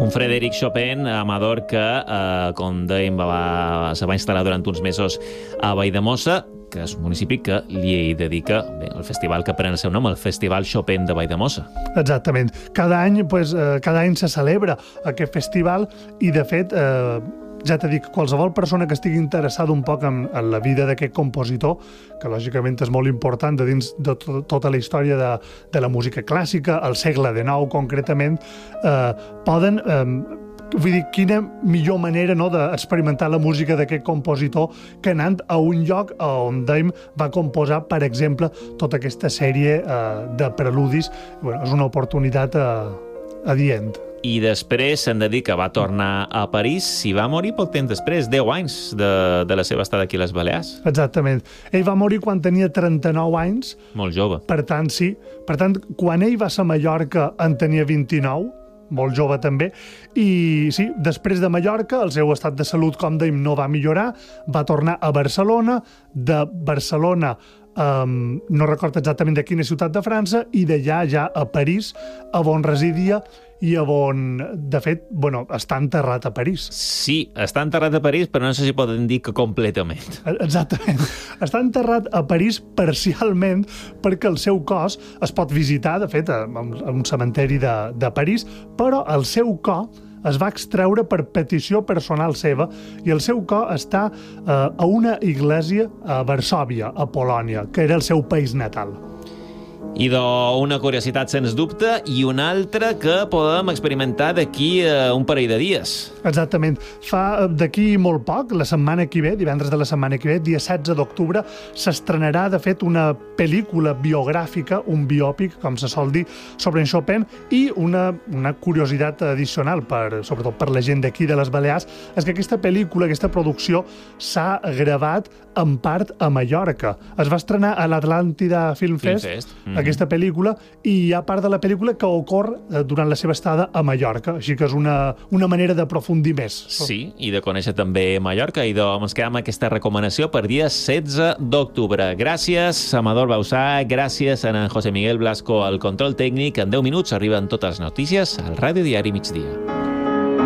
Un Frédéric Chopin, amador que, com dèiem, se va instal·lar durant uns mesos a Valldemossa, que és un municipi que li dedica el festival que pren el seu nom, el Festival Chopin de Valldemossa. Exactament. Cada any se celebra aquest festival i, de fet, ja t'he dit, qualsevol persona que estigui interessada un poc en la vida d'aquest compositor, que lògicament és molt important de dins de tota la història de la música clàssica, al segle XIX concretament, poden... Vull dir, quina millor manera d'experimentar la música d'aquest compositor que anant a un lloc on Dame va composar, per exemple, tota aquesta sèrie de preludis. És una oportunitat adient. I després s'han de dir que va tornar a París i va morir poc temps després, 10 anys de la seva estada aquí a les Balears. Exactament. Ell va morir quan tenia 39 anys. Molt jove. Per tant, sí. Per tant, quan ell va ser a Mallorca en tenia 29, molt jove també, i sí, després de Mallorca el seu estat de salut, com dèiem, no va millorar, va tornar a Barcelona, de Barcelona no recordo exactament de quina ciutat de França, i d'allà ja a París, on residia i on, de fet, està enterrat a París. Sí, està enterrat a París, però no sé si poden dir que completament. Exactament. Està enterrat a París parcialment perquè el seu cos es pot visitar, de fet, a un cementeri de París, però el seu cos es va extreure per petició personal seva i el seu cos està a una església a Varsòvia, a Polònia, que era el seu país natal. Una curiositat, sens dubte, i una altra que podem experimentar d'aquí un parell de dies. Exactament. Fa d'aquí molt poc, la setmana que ve, divendres de la setmana que ve, dia 16 d'octubre, s'estrenarà, de fet, una pel·lícula biogràfica, un biòpic, com se sol dir, sobre en Chopin, i una curiositat addicional, sobretot per la gent d'aquí de les Balears, és que aquesta pel·lícula, aquesta producció, s'ha gravat en part a Mallorca. Es va estrenar a l'Atlàntida Film Fest, aquesta pel·lícula, i hi ha part de la pel·lícula que ocorre durant la seva estada a Mallorca, així que és una manera d'aprofundir més. Sí, i de conèixer també Mallorca, i ens quedem amb aquesta recomanació per dia 16 d'octubre. Gràcies, Amador Bausà, gràcies a en José Miguel Blasco al control tècnic. En 10 minuts arriben totes les notícies al Ràdio Diari Migdia.